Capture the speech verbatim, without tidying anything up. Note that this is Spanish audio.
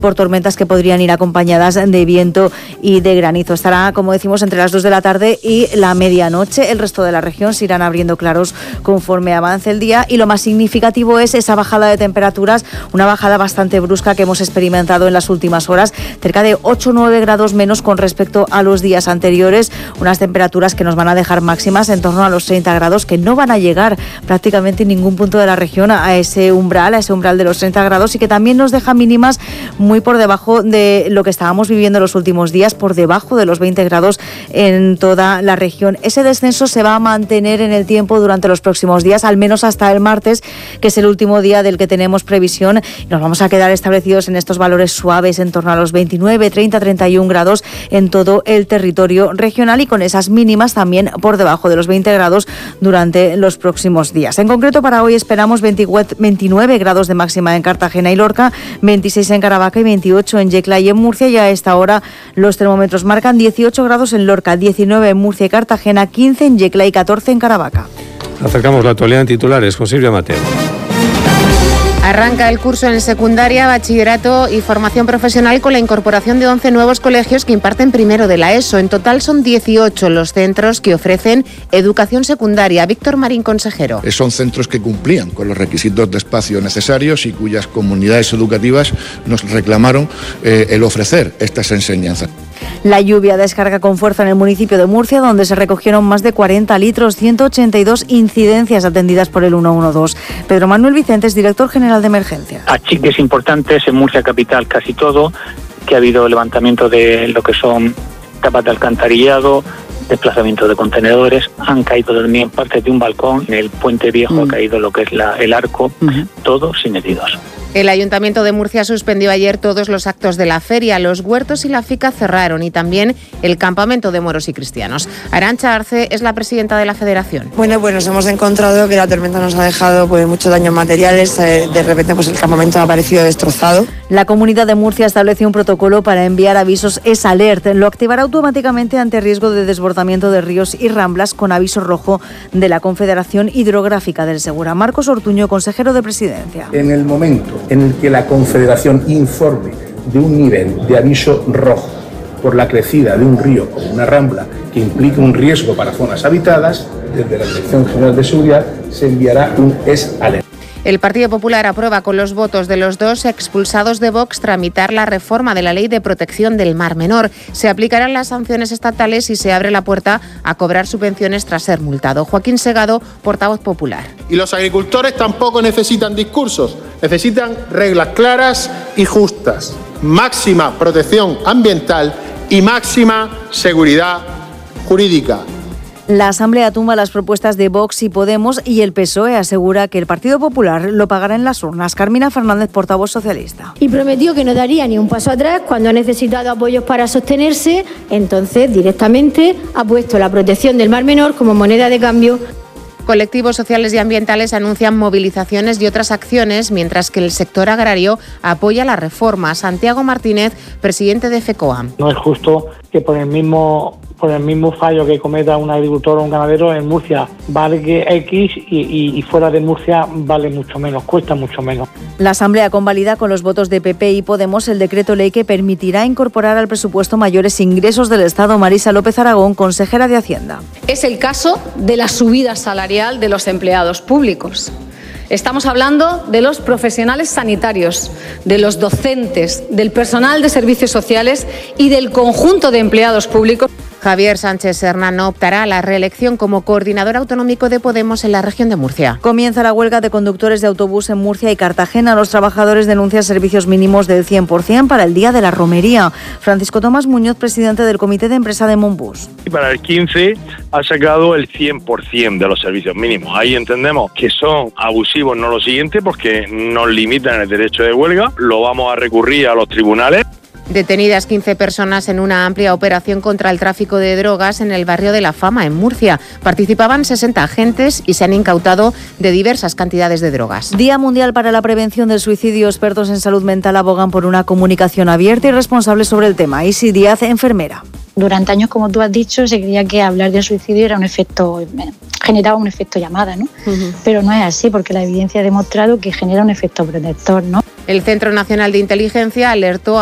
por tormentas que podrían ir acompañadas de viento y de granizo. Estará, como decimos, entre las dos de la tarde y la medianoche. El resto de la región se irán abriendo claros conforme avance el día, y lo más significativo es esa bajada de temperaturas, una bajada bastante brusca que hemos experimentado en las últimas horas, cerca de ocho o nueve grados menos con respecto a los días anteriores, unas temperaturas que nos van a dejar máximas en torno a los treinta grados, que no van a llegar prácticamente en ningún punto de la región a ese umbral, a ese umbral de los treinta grados, y que también nos deja mínimas muy por debajo de lo que estábamos viviendo en los últimos días, por debajo de los veinte grados en toda la región. Ese descenso se va a mantener en el tiempo durante los próximos días, al menos hasta el martes, que es el último día del que tenemos previsión. Nos vamos a quedar establecidos en estos valores suaves en torno a los veintinueve, treinta, treinta y un grados en todo el territorio regional, y con esas mínimas también por debajo de los veinte grados durante los próximos días. En concreto, para hoy esperamos veintinueve grados de máxima en Cartagena y Lorca, veintiséis en Caravaca y veintiocho en Yecla y en Murcia, y a esta hora los termómetros marcan dieciocho grados en Lorca, diecinueve en Murcia y Cartagena, quince en Yecla y catorce en Caravaca. Acercamos la actualidad en titulares con Silvia Mateo. Arranca el curso en secundaria, bachillerato y formación profesional con la incorporación de once nuevos colegios que imparten primero de la ESO. En total son dieciocho los centros que ofrecen educación secundaria. Víctor Marín, consejero. Son centros que cumplían con los requisitos de espacio necesarios y cuyas comunidades educativas nos reclamaron eh, el ofrecer estas enseñanzas. La lluvia descarga con fuerza en el municipio de Murcia, donde se recogieron más de cuarenta litros, ciento ochenta y dos incidencias atendidas por el ciento doce. Pedro Manuel Vicentes, director general de emergencia. Achiques importantes en Murcia capital, casi todo, que ha habido levantamiento de lo que son tapas de alcantarillado, desplazamiento de contenedores, han caído también partes de un balcón, en el puente viejo mm. ha caído lo que es la, el arco, mm. todo sin heridos. El Ayuntamiento de Murcia suspendió ayer todos los actos de la feria. Los huertos y la finca cerraron, y también el campamento de moros y cristianos. Arantxa Arce es la presidenta de la federación. Bueno, pues nos hemos encontrado que la tormenta nos ha dejado pues, muchos daños materiales. De repente pues, el campamento ha aparecido destrozado. La Comunidad de Murcia establece un protocolo para enviar avisos S-Alert. Lo activará automáticamente ante riesgo de desbordamiento de ríos y ramblas, con aviso rojo de la Confederación Hidrográfica del Segura. Marcos Ortuño, consejero de Presidencia. En el momento en el que la Confederación informe de un nivel de aviso rojo por la crecida de un río o una rambla que implique un riesgo para zonas habitadas, desde la Dirección General de Seguridad se enviará un S-Alert. El Partido Popular aprueba con los votos de los dos expulsados de Vox tramitar la reforma de la Ley de Protección del Mar Menor. Se aplicarán las sanciones estatales y se abre la puerta a cobrar subvenciones tras ser multado. Joaquín Segado, portavoz popular. Y los agricultores tampoco necesitan discursos, necesitan reglas claras y justas, máxima protección ambiental y máxima seguridad jurídica. La Asamblea tumba las propuestas de Vox y Podemos, y el P S O E asegura que el Partido Popular lo pagará en las urnas. Carmina Fernández, portavoz socialista. Y prometió que no daría ni un paso atrás cuando ha necesitado apoyos para sostenerse, entonces directamente ha puesto la protección del Mar Menor como moneda de cambio. Colectivos sociales y ambientales anuncian movilizaciones y otras acciones, mientras que el sector agrario apoya la reforma. Santiago Martínez, presidente de FECOAM. No es justo que por el mismo por el mismo fallo que cometa un agricultor o un ganadero en Murcia valga X y, y, y fuera de Murcia vale mucho menos, cuesta mucho menos. La Asamblea convalida con los votos de P P y Podemos el decreto ley que permitirá incorporar al presupuesto mayores ingresos del Estado. Marisa López Aragón, consejera de Hacienda. Es el caso de la subida salarial de los empleados públicos. Estamos hablando de los profesionales sanitarios, de los docentes, del personal de servicios sociales y del conjunto de empleados públicos. Javier Sánchez Hernán optará a la reelección como coordinador autonómico de Podemos en la región de Murcia. Comienza la huelga de conductores de autobús en Murcia y Cartagena. Los trabajadores denuncian servicios mínimos del cien por ciento para el día de la romería. Francisco Tomás Muñoz, presidente del Comité de Empresa de Monbus. Y para el quince ha sacado el cien por ciento de los servicios mínimos. Ahí entendemos que son abusivos, no lo siguiente, porque nos limitan el derecho de huelga. Lo vamos a recurrir a los tribunales. Detenidas quince personas en una amplia operación contra el tráfico de drogas en el barrio de La Fama, en Murcia. Participaban sesenta agentes y se han incautado de diversas cantidades de drogas. Día Mundial para la Prevención del Suicidio. Expertos en salud mental abogan por una comunicación abierta y responsable sobre el tema. Isi Díaz, enfermera. Durante años, como tú has dicho, se creía que hablar de suicidio era un efecto, generaba un efecto llamada, ¿no? Uh-huh. Pero no es así, porque la evidencia ha demostrado que genera un efecto protector, ¿no? El Centro Nacional de Inteligencia alertó